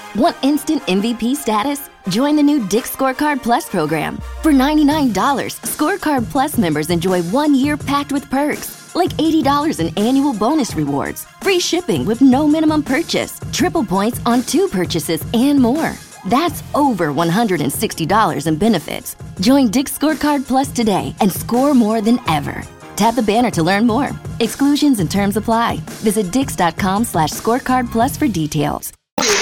Want instant MVP status? Join the new Dick's Scorecard Plus program. For $99, Scorecard Plus members enjoy 1 year packed with perks, like $80 in annual bonus rewards, free shipping with no minimum purchase, triple points on 2 purchases, and more. That's over $160 in benefits. Join Dick's Scorecard Plus today and score more than ever. Tap the banner to learn more. Exclusions and terms apply. Visit dix.com/scorecard plus for details.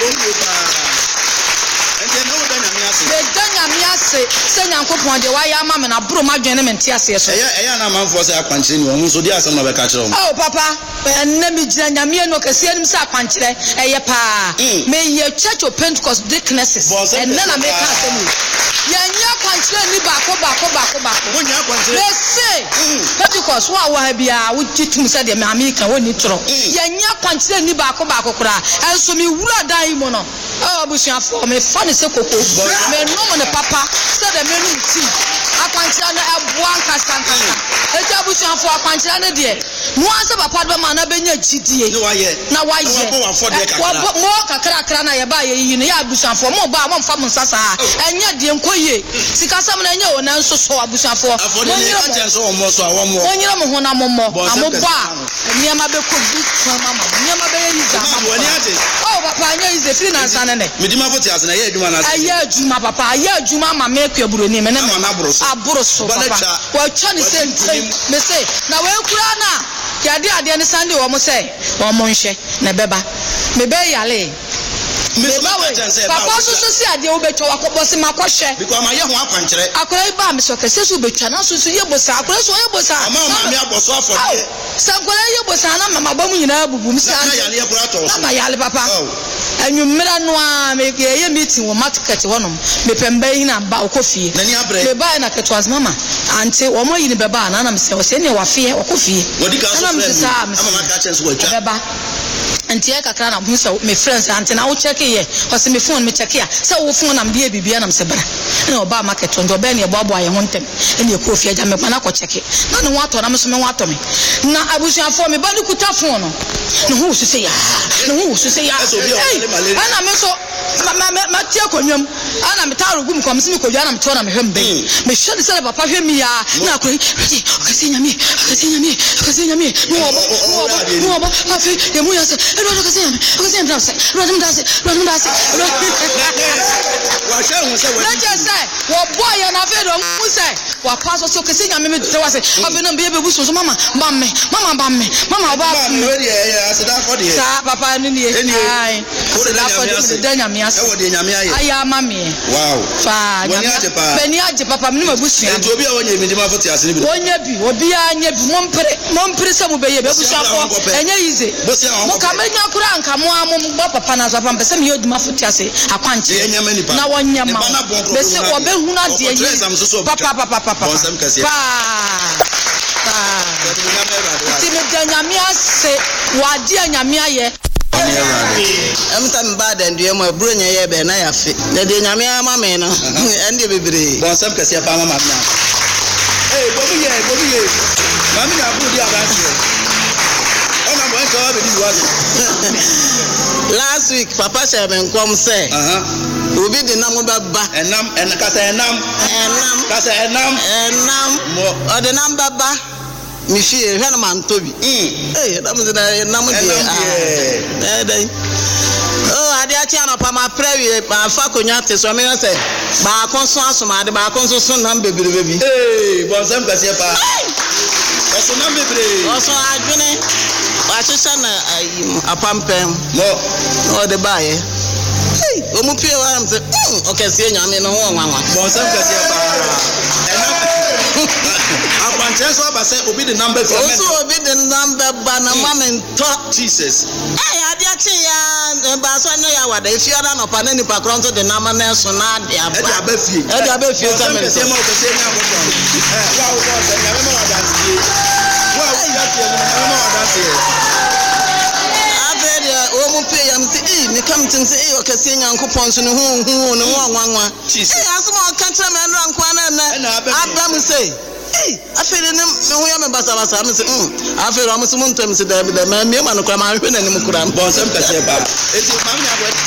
Oh, Papa, let me join no Cassian Sapanchre, may your church of Pentecost dicknesses, and then I make Yanya Panchre, Bako. Let's say Pentecost, what be I would teach me said the Mamika when you throw Yanya Panchre, Bako, and so me would die mono. Oh, Bushan for me, funny Soko, may no one Papa said the menu tea. I can't one Castanca. Let's have Bushan for a Panchana dear. Once of a Padman, I've been a GTA. Now, why more Cacrana, buy in the Bushan for more bar one from Sasa, and yet the Encoye. Sikasam and you and so saw Bushan for 1 year almost 1 year more. I'm a bar. Near my book, Mama, near my baby. Oh, Papa is the finance and a year Juma, Papa, a year Juma, make your Bruni, and I'm Abroso. Well, Chinese say, now, well, Kurana, Yadia, the Sunday, almost say, or Monche, Nebeba, Maybe Yale. Papa also said, you will to a was in my question because my young one country. I could buy Mr. Cassis will be channel to see you was some Mamma Bomina, Papa. And you made a noir make a meeting with Matic one of me, Pembain and Bow Coffee. Then you buy a cat was Mamma, and say, or more in the Baba, and I'm saying, you are fear or coffee. What do you and Tiaka can have my friends, and I will check here, or see me phone me check here. So, phone I'm dear Bibi and I'm Sabra. No, bar market on Benny, Bobo, I want them in your coffee. I'm a panaco check it. None what I'm assuming what to me. Now I wish I for me, but you could have phone. No, who to say, and I'm also Matiaconium, and I'm a tower room comes me, I'm torn him. Me shut the cell of Papa me. Now, Cassina me, no, I feel the I don't understand. Let us say, what boy and I feel on who say, what pastor so kissing I mean, there was a baby bush, Mama, Mamma, Papa, and I am Mammy. Wow, fine. Papa, no bush, and to be on your minimum for Tias, one year, and easy. Come on, Papa Panas of some huge Mafutiasi, a punch. Now, one year, they say, or Behuna, Papa, say, what dear Yamia. I'm some bad and you are bringing a ben. I have the Yamia Mamma and the baby. Some Cassia Pama. Hey, Bobby, Mamma, I put the last week, Papa Shaman come say, will be the number and the number ba. Michelle Hanaman Toby. Hey, that was the number. Oh, I did a channel for my prayer, my Facunyate, so I mean, I say, Bacons, my Bacons, number baby. Hey, was them Cassiapa. Also, number 3. Also, I didn't. I just send a pump or the buyer. Hey, okay, see, I mean, no one. I said, will be the number for also will be the number, but no man talk Jesus. Hey, I did see Basania. If you are not upon any background to the number, so not the Abbey. Me come to say, okay, sing Uncle Ponson, who, one. Jesus, I saw a country man run Kwana, and I say, hey, I feel in them, no way I'm a bassa. I feel almost a month to the man, me, and I'm going to come out and I'm going to come out.